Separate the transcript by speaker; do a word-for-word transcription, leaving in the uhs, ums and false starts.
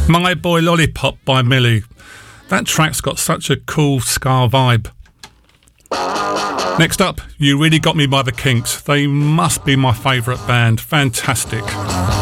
Speaker 1: My Boy Lollipop by Millie. That track's got such a cool ska vibe. Next up, You Really Got Me by the Kinks. They must be my favourite band. Fantastic.